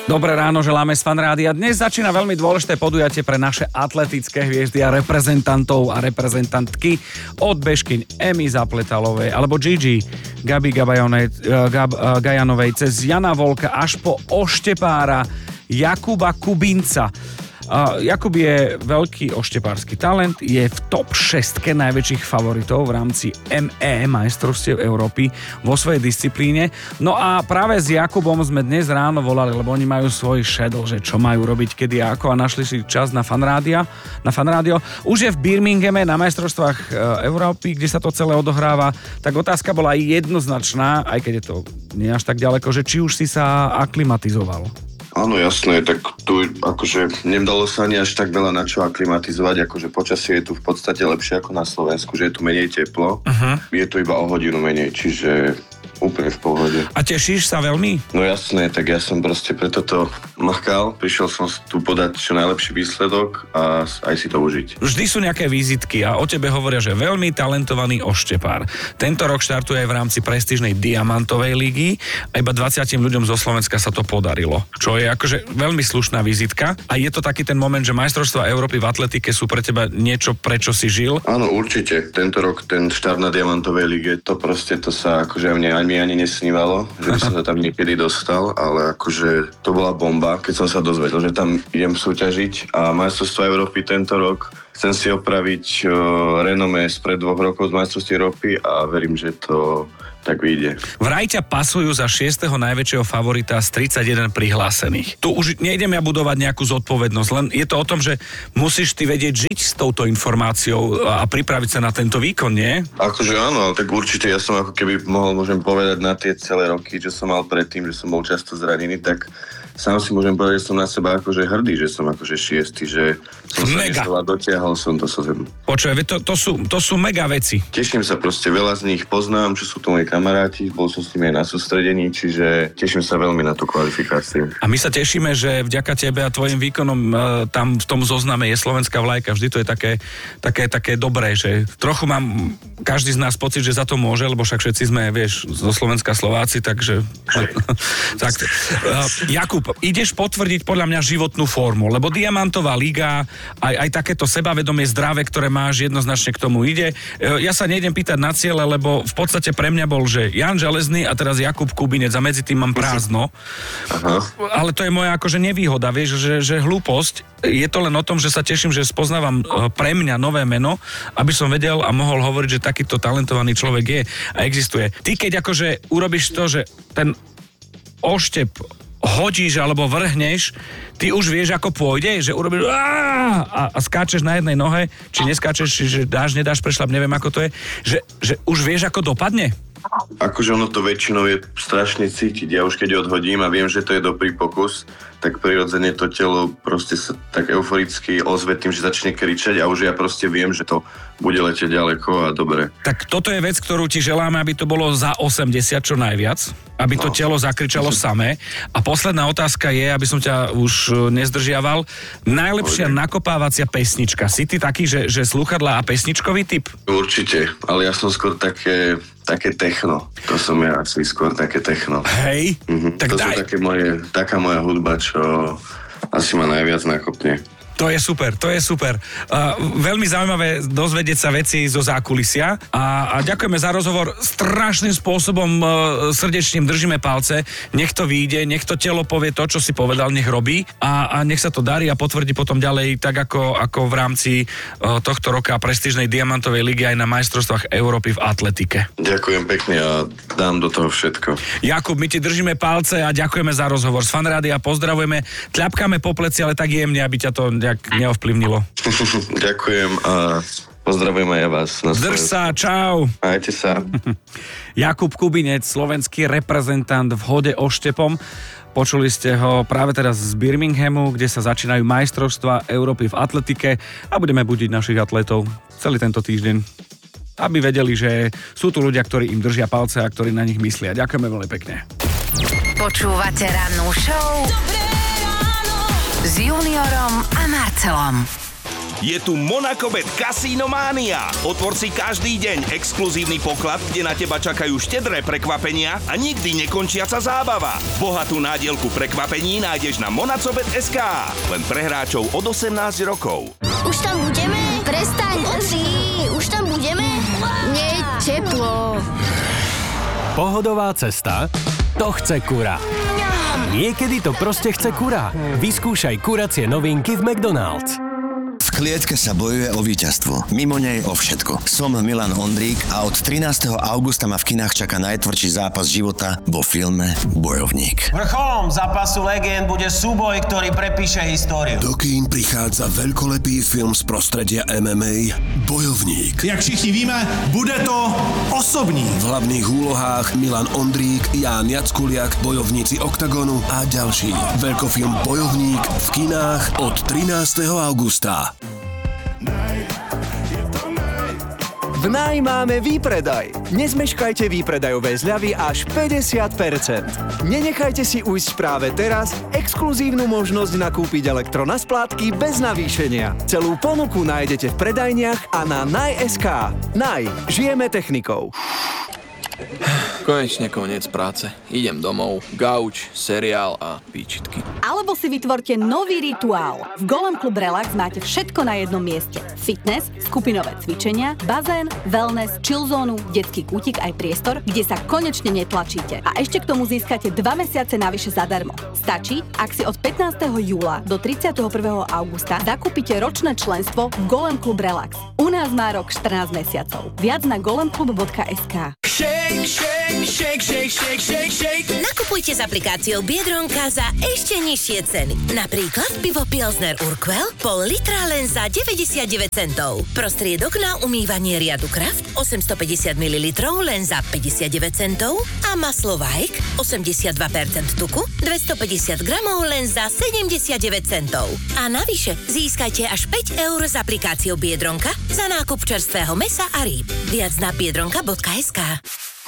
Dobré ráno, želáme z Fan Rádia. Dnes začína veľmi dôležité podujatie pre naše atletické hviezdy a reprezentantov a reprezentantky od bežkyň Emy Zapletalovej alebo Gigi Gabi Gajanovej cez Jana Volka až po oštepára Jakuba Kubinca. Jakub je veľký oštepársky talent, je v top 6 najväčších favoritov v rámci ME majstrovstiev Európy vo svojej disciplíne. No a práve s Jakubom sme dnes ráno volali, lebo oni majú svoj schedule, že čo majú robiť, kedy a ako, a našli si čas na Fan Rádio. Už je v Birminghame na majstrovstvách Európy, kde sa to celé odohráva. Tak otázka bola jednoznačná, aj keď je to nie až tak ďaleko, že či už si sa aklimatizoval. Áno, jasné, tak tu akože nedalo sa ani až tak veľa na čo aklimatizovať, akože počasie je tu v podstate lepšie ako na Slovensku, že je tu menej teplo, je tu iba o hodinu menej, čiže úplne v pohode. A tešíš sa veľmi? No jasné, tak ja som proste preto to makal, prišiel som tu podať čo najlepší výsledok a aj si to užiť. Vždy sú nejaké vizitky a o tebe hovoria, že veľmi talentovaný oštepár. Tento rok štartuje aj v rámci prestížnej Diamantovej ligy a iba 20 ľuďom zo Slovenska sa to podarilo, čo je akože veľmi slušná vizitka a je to taký ten moment, že majstrovstvá Európy v atletike sú pre teba niečo, prečo si žil? Áno, určite. Tento rok ten štart na Diamantovej lige, to sa akože mi ani nesnívalo, že by som sa tam niekedy dostal, ale akože to bola bomba, keď som sa dozvedel, že tam idem súťažiť a majstrovstvá Európy tento rok chcem si opraviť renomé spred 2 rokov z majstrovstiev Európy a verím, že to tak vyjde. Vraj ťa pasujú za 6. najväčšieho favorita z 31 prihlásených. Tu už nejdem ja budovať nejakú zodpovednosť, len je to o tom, že musíš ty vedieť žiť s touto informáciou a pripraviť sa na tento výkon, nie? Akože áno, ale tak určite ja som ako keby môžem povedať na tie celé roky, že som mal predtým, že som bol často zranený, tak sám si môžem povedať, že som na seba akože hrdý, že som akože 6, že som sa nesel a dotiahol som to sem. Počuj, to sú mega veci. Teším sa proste, veľa z nich poznám, čo sú to moji kamaráti, bol som s nimi aj na sústredení, čiže teším sa veľmi na tú kvalifikáciu. A my sa tešíme, že vďaka tebe a tvojim výkonom tam v tom zozname je slovenská vlajka, vždy to je také dobré, že trochu mám každý z nás pocit, že za to môže, lebo však všetci sme, vieš, zo Slovenska Slováci, takže tak, Jakub, ideš potvrdiť podľa mňa životnú formu, lebo Diamantová liga, aj takéto sebavedomie zdravé, ktoré máš, jednoznačne k tomu ide. Ja sa nejdem pýtať na ciele, lebo v podstate pre mňa bol, že Jan Železný a teraz Jakub Kubinec a medzi tým mám prázdno. Aha. Ale to je moja akože nevýhoda, vieš, že hlúposť. Je to len o tom, že sa teším, že spoznávam pre mňa nové meno, aby som vedel a mohol hovoriť, že takýto talentovaný človek je a existuje. Ty keď akože urobíš to, že ten oštep hodíš alebo vrhneš, ty už vieš, ako pôjde, že urobíš a skáčeš na jednej nohe, či neskáčeš, že dáš, nedáš prešľap, neviem, ako to je, že už vieš, ako dopadne? Akože ono to väčšinou je strašne cítiť. Ja už keď odhodím a viem, že to je dobrý pokus, tak prirodzene to telo proste sa tak euforicky ozve tým, že začne kričať a už ja proste viem, že to bude letieť ďaleko a dobre. Tak toto je vec, ktorú ti želáme, aby to bolo za 80 čo najviac, aby to telo zakričalo samé. A posledná otázka je, aby som ťa už nezdržiaval, najlepšia nakopávacia pesnička. Si ty taký, že slúchadlá a pesničkový typ? Určite, ale ja som skôr také techno. To som ja asi skôr také techno. Hej, tak to daj. To sú taká moja hudba, čo asi ma najviac nakopne. To je super. Veľmi zaujímavé dozvedieť sa veci zo zákulisia a ďakujeme za rozhovor. Strašným spôsobom srdečným držíme palce. Nech to vyjde, nech to telo povie to, čo si povedal, nech robí a nech sa to darí a potvrdí potom ďalej, tak ako v rámci tohto roka prestížnej Diamantovej ligy aj na majstrovstvách Európy v atletike. Ďakujem pekne a dám do toho všetko. Jakub, my ti držíme palce a ďakujeme za rozhovor. Z Fan Rádia pozdravujeme, tľapkáme po pleci, ale tak jemne, aby ťa to neovplyvnilo. Ďakujem a pozdravujem aj vás. Drž sa, čau. Majte sa. Jakub Kubinec, slovenský reprezentant v hode oštepom. Počuli ste ho práve teraz z Birminghamu, kde sa začínajú majstrovstvá Európy v atletike a budeme budiť našich atletov celý tento týždeň, aby vedeli, že sú tu ľudia, ktorí im držia palce a ktorí na nich myslia. Ďakujeme veľmi pekne. Počúvate rannú show s Juniorom a Marcelom. Je tu Monacobet Casino Mania. Otvor si každý deň exkluzívny poklad, kde na teba čakajú štedré prekvapenia a nikdy nekončiaca zábava. Bohatú nádielku prekvapení nájdeš na monacobet.sk. Len pre hráčov od 18 rokov. Už tam budeme? Prestaň, Oci, už tam budeme? Nie, teplo. Pohodová cesta? To chce kura. Niekedy to proste chce kura. Vyskúšaj kuracie novinky v McDonald's. V klietke sa bojuje o víťazstvo. Mimo nej o všetko. Som Milan Ondrík a od 13. augusta ma v kinách čaká najtvrdší zápas života vo filme Bojovník. Vrcholom zápasu legend bude súboj, ktorý prepíše históriu. Do kín prichádza veľkolepý film z prostredia MMA Bojovník. Jak všichni víme, bude to osobní. V hlavných úlohách Milan Ondrík, Ján Jackuliak, bojovníci Oktagonu a ďalší. Veľkofilm Bojovník v kinách od 13. augusta. V Naj máme výpredaj. Nezmeškajte výpredajové zľavy až 50%. Nenechajte si ujsť práve teraz exkluzívnu možnosť nakúpiť elektro na splátky bez navýšenia. Celú ponuku nájdete v predajniach a na Naj.sk. Naj. Žijeme technikou. Konečne koniec práce. Idem domov, gauč, seriál a výčitky. Alebo si vytvorte nový rituál. V Golem Club Relax máte všetko na jednom mieste. Fitness, skupinové cvičenia, bazén, wellness, chillzónu, detský kútik aj priestor, kde sa konečne netlačíte. A ešte k tomu získate 2 mesiace navyše zadarmo. Stačí, ak si od 15. júla do 31. augusta zakúpite ročné členstvo v Golem Club Relax. U nás má rok 14 mesiacov. Viac na golemclub.sk. Shake. Nakupujte s aplikáciou Biedronka za ešte nižšie ceny. Napríklad pivo Pilsner Urquell pol litra len za 99 centov. Prostriedok na umývanie riadu Kraft 850 ml len za 59 centov a maslo Vajk 82% tuku 250 gramov len za 79 centov. A navyše získajte až 5 eur s aplikáciou Biedronka za nákup čerstvého mesa a rýb. Viac na biedronka.sk.